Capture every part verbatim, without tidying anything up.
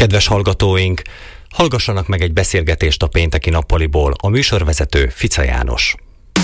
Kedves hallgatóink, hallgassanak meg egy beszélgetést a pénteki nappaliból, a műsorvezető Fica János.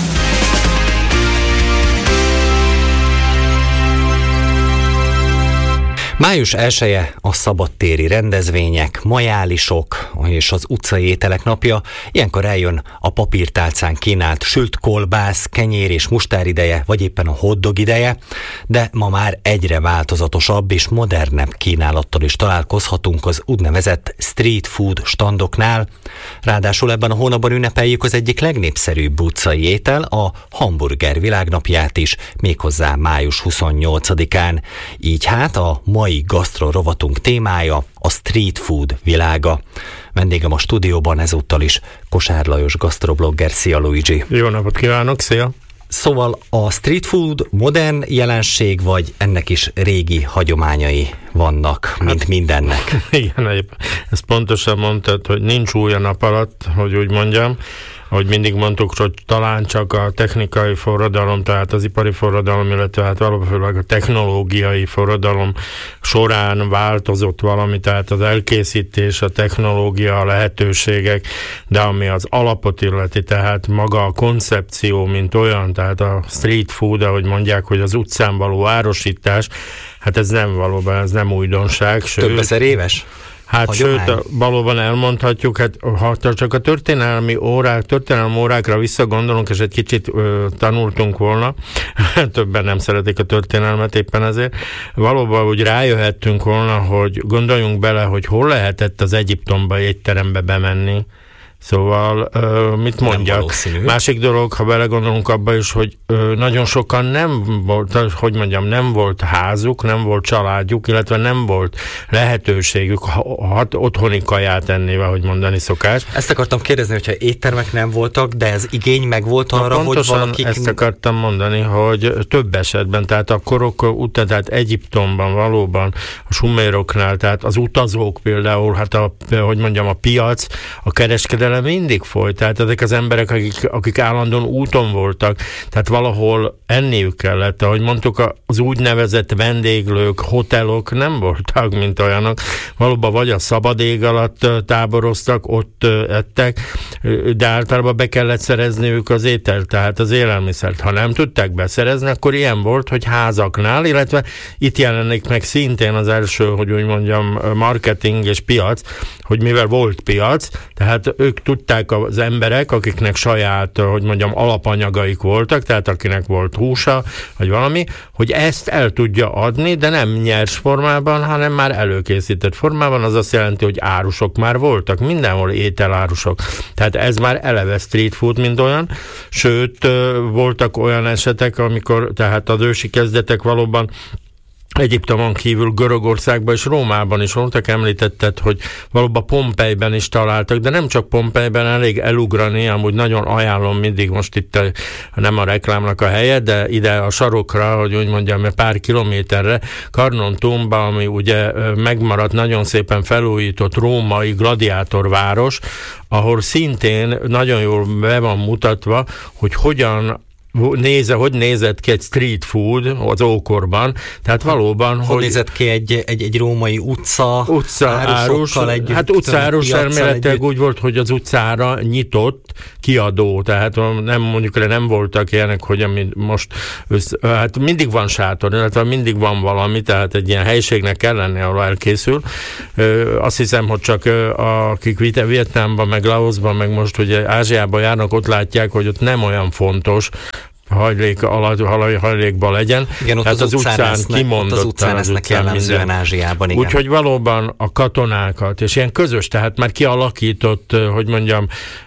május elseje a szabadtéri rendezvények, majálisok és az utcai ételek napja. Ilyenkor eljön a papírtálcán kínált sült kolbász, kenyér és mustár ideje, vagy éppen a hotdog ideje, de ma már egyre változatosabb és modernebb kínálattal is találkozhatunk az úgynevezett street food standoknál. Ráadásul ebben a hónapban ünnepeljük az egyik legnépszerűbb utcai étel, a hamburger világnapját is, méghozzá május huszonnyolcadikán. Így hát a mai gasztro rovatunk témája a street food világa. Vendégem a stúdióban ezúttal is Kosár Lajos gasztroblogger. Szia, Luigi! Jó napot kívánok, szia! Szóval a street food modern jelenség, vagy ennek is régi hagyományai vannak, mint hát, mindennek? Igen, ezt pontosan mondtad, hogy nincs új a nap alatt, hogy úgy mondjam. Ahogy mindig mondtuk, hogy talán csak a technikai forradalom, tehát az ipari forradalom, illetve hát valószínűleg a technológiai forradalom során változott valami, tehát az elkészítés, a technológia, a lehetőségek, de ami az alapot illeti, tehát maga a koncepció, mint olyan, tehát a street food, ahogy mondják, hogy az utcán való árosítás, hát ez nem valóban, ez nem újdonság. Sőt, több ezer éves? Hát hagyomány? Sőt, valóban elmondhatjuk, hát ha csak a történelmi órák, történelmi órákra visszagondolunk, és egy kicsit ö, tanultunk volna, többen nem szeretik a történelmet éppen ezért, valóban úgy rájöhettünk volna, hogy gondoljunk bele, hogy hol lehetett az Egyiptomba étterembe bemenni. Szóval, ö, mit mondjak? Másik dolog, ha belegondolunk abba is, hogy ö, nagyon sokan nem volt, hogy mondjam, nem volt házuk, nem volt családjuk, illetve nem volt lehetőségük hat, otthoni kaját enni, ahogy mondani szokás. Ezt akartam kérdezni, hogyha éttermek nem voltak, de ez igény meg volt arra, Na, hogy valakik... ezt akartam mondani, hogy több esetben, tehát a korok után, tehát Egyiptomban valóban, a suméroknál, tehát az utazók például, hát a, hogy mondjam, a piac, a kereskedelem mindig folyt, tehát ezek az emberek, akik, akik állandóan úton voltak, tehát valahol enniük kellett, ahogy mondtuk, az úgynevezett vendéglők, hotelok nem voltak, mint olyanok, valóban vagy a szabad ég alatt táboroztak, ott ettek, de általában be kellett szerezniük az ételt, tehát az élelmiszert. Ha nem tudták beszerezni, akkor ilyen volt, hogy házaknál, illetve itt jelenik meg szintén az első, hogy úgy mondjam, marketing és piac, hogy mivel volt piac, tehát ők tudták az emberek, akiknek saját, hogy mondjam, alapanyagaik voltak, tehát akinek volt húsa, vagy valami, hogy ezt el tudja adni, de nem nyers formában, hanem már előkészített formában, az azt jelenti, hogy árusok már voltak, mindenhol ételárusok. Tehát ez már eleve street food, mint olyan, sőt, voltak olyan esetek, amikor, tehát az ősi kezdetek valóban Egyiptomon kívül Görögországban és Rómában is voltak, említetted, hogy valóban Pompejben is találtak, de nem csak Pompejben, elég elugrani, amúgy nagyon ajánlom mindig, most itt nem a reklámnak a helye, de ide a sarokra, hogy úgy mondjam, pár kilométerre, Carnuntumba, ami ugye megmaradt, nagyon szépen felújított római gladiátorváros, ahol szintén nagyon jól be van mutatva, hogy hogyan néze, hogy nézett ki egy street food az ókorban, tehát valóban, hogy... Hogy nézett ki egy, egy, egy római utca, utcaárus, együtt, hát utcaárus elméletileg úgy volt, hogy az utcára nyitott kiadó, tehát nem mondjuk, nem voltak ilyenek, hogy ami most, hát mindig van sátor, illetve mindig van valami, tehát egy ilyen helyiségnek kell lenni, ahol elkészül. Azt hiszem, hogy csak akik Vietnámban, meg Laosban, meg most ugye Ázsiában járnak, ott látják, hogy ott nem olyan fontos, hajlék alatt, hajlékban legyen. Igen, ott tehát az, az utcán kimondottan az utcán esznek jellemzően Ázsiában, igen. Úgyhogy valóban a katonákat, és ilyen közös, tehát már kialakított, hogy mondjam,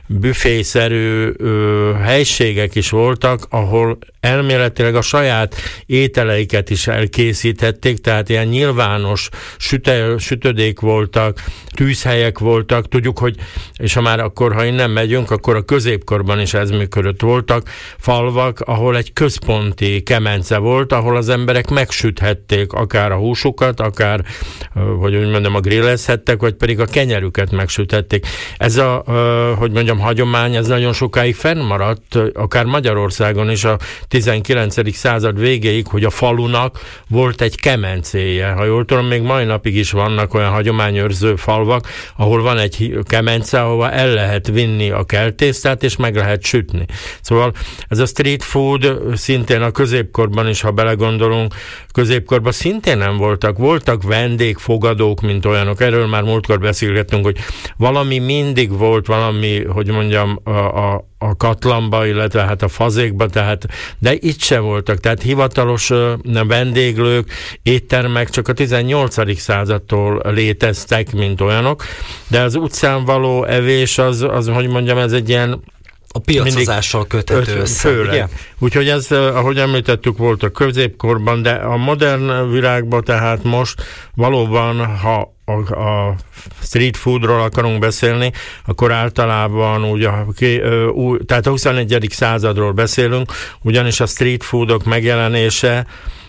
büfészerű ö, helységek is voltak, ahol elméletileg a saját ételeiket is elkészíthették, tehát ilyen nyilvános süte, sütödék voltak, tűzhelyek voltak, tudjuk, hogy, és ha már akkor, ha innen megyünk, akkor a középkorban is ez működött. Voltak falvak, ahol egy központi kemence volt, ahol az emberek megsüthették akár a húsukat, akár, hogy úgy mondjam, a grillezhettek, vagy pedig a kenyerüket megsüthették. Ez a, hogy mondjam, hagyomány, ez nagyon sokáig fennmaradt, akár Magyarországon is a tizenkilencedik század végéig, hogy a falunak volt egy kemencéje. Ha jól tudom, még mai napig is vannak olyan hagyományőrző falvak, ahol van egy kemence, ahova el lehet vinni a keltésztát, és meg lehet sütni. Szóval ez a street food szintén a középkorban is, ha belegondolunk, középkorban szintén nem voltak. Voltak vendégfogadók, mint olyanok. Erről már múltkor beszélgettünk, hogy valami mindig volt, valami, hogy mondjam, a, a a katlamba, illetve hát a fazékba, tehát, de itt se voltak, tehát hivatalos uh, vendéglők, éttermek csak a tizennyolcadik századtól léteztek, mint olyanok, de az utcán való evés az, az hogy mondjam, ez egy ilyen a piacozással köthető össze. Úgyhogy ez, ahogy említettük, volt a középkorban, de a modern világban, tehát most valóban, ha a, a street foodról akarunk beszélni, akkor általában úgy a, úgy, tehát a huszonegyedik századról beszélünk, ugyanis a street foodok megjelenése,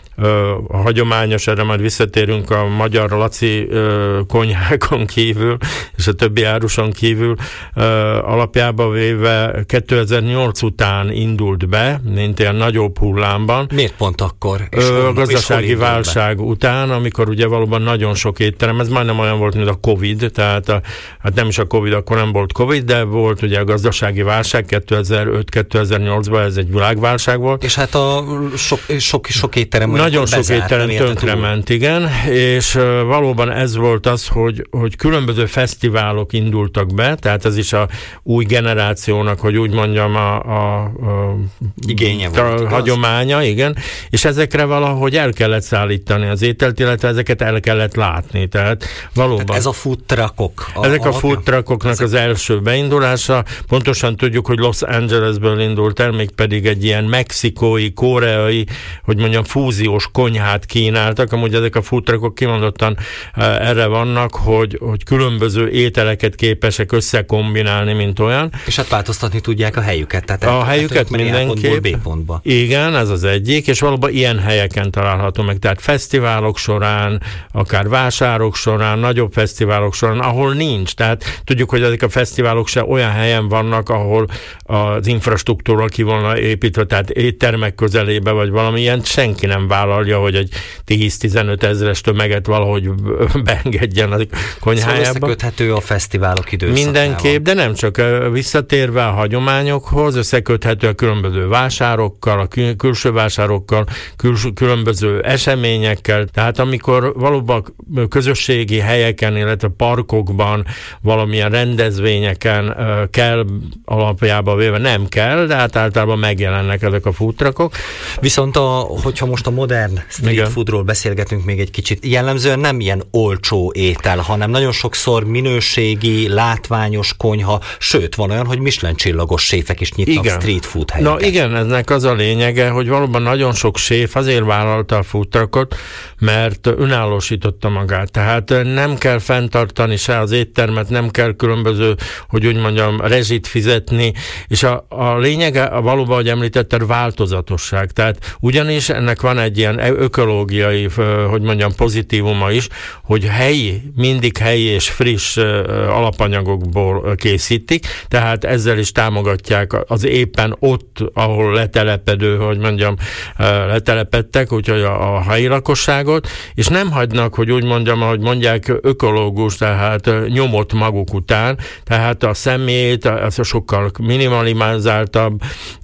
a hagyományos, erre majd visszatérünk, a magyar Laci konyhákon kívül, és a többi áruson kívül alapjába véve kétezer-nyolc után indult be, mint ilyen nagyobb hullámban. Miért pont akkor? És a gazdasági válság be? Után, amikor ugye valóban nagyon sok étterem, ez majdnem olyan volt, mint a Covid, tehát a, hát nem is a Covid, akkor nem volt Covid, de volt ugye a gazdasági válság kétezer-öt kétezer-nyolcban, ez egy világválság volt. És hát a sok, sok, sok étterem nagyon sok étterem tönkrement, igen, és uh, valóban ez volt az, hogy, hogy különböző fesztiválok indultak be, tehát ez is a új generációnak, hogy úgy mondjam, a, a, a, Igénye a, volt, a hagyománya, igen, és ezekre valahogy el kellett szállítani az ételt, illetve ezeket el kellett látni, tehát valóban. Tehát ez a food truckok. A, ezek a, a food truckoknak ezek... az első beindulása, pontosan tudjuk, hogy Los Angelesből indult el, még pedig egy ilyen mexikói, koreai, hogy mondjam, fúzió konyhát kínáltak, amúgy ezek a food truckok kimondottan uh, erre vannak, hogy, hogy különböző ételeket képesek összekombinálni, mint olyan. És hát változtatni tudják a helyüket. Tehát a helyüket mindenképp. B pontba. Igen, ez az egyik, és valóban ilyen helyeken található meg. Tehát fesztiválok során, akár vásárok során, nagyobb fesztiválok során, ahol nincs. Tehát tudjuk, hogy ezek a fesztiválok se olyan helyen vannak, ahol az infrastruktúra ki volna építve, tehát éttermek közelébe, vagy valami ilyen, senki nem vállalja, hogy egy tíz-tizenöt ezres tömeget valahogy beengedjen a konyhájába. Szóval összeköthető a fesztiválok időszakával. Mindenképp, de nem csak visszatérve a hagyományokhoz, összeköthető a különböző vásárokkal, a kül- külső vásárokkal, kül- különböző eseményekkel, tehát amikor valóban közösségi helyeken, illetve parkokban, valamilyen rendezvényeken kell alapjába véve, nem kell, de hát általában megjelennek ezek a food truckok. Viszont a, hogyha most a modern street Igen. foodról beszélgetünk még egy kicsit, jellemzően nem ilyen olcsó étel, hanem nagyon sokszor minőségi, látványos konyha, sőt, van olyan, hogy Michelin csillagos séfek is nyitnak igen. street food helyeket. Na igen, ennek az a lényege, hogy valóban nagyon sok séf azért vállalta a food truckot, mert önállósította magát. Tehát nem kell fenntartani se az éttermet, nem kell különböző, hogy úgy mondjam, rezsit fizetni, és a, a lényege a valóban, hogy említetted, változatosság. Tehát ugyanis ennek van egy ilyen ökológiai, hogy mondjam, pozitívuma is, hogy helyi, mindig helyi és friss alapanyagokból készítik, tehát ezzel is támogatják az éppen ott, ahol letelepedő, hogy mondjam, letelepedtek, úgyhogy a, a helyi lakosságot, és nem hagynak, hogy úgy mondjam, ahogy mondják, ökológus, tehát nyomot maguk után, tehát a szemét, az sokkal minimalizáltabb,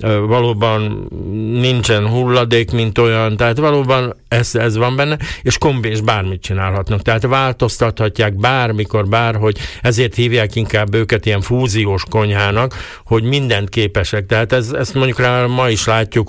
valóban nincsen hulladék, mint olyan, tehát valóban ez, ez van benne, és kombi és bármit csinálhatnak. Tehát változtathatják bármikor, bárhogy, ezért hívják inkább őket ilyen fúziós konyhának, hogy mindent képesek. Tehát ez, ezt mondjuk rá ma is látjuk,